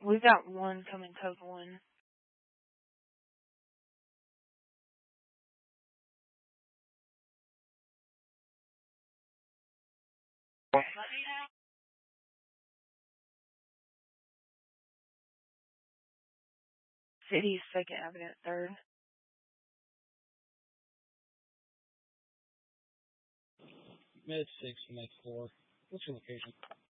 We got one coming code 1. City 2nd Avenue at 3rd. Med 6, Med 4. What's your location?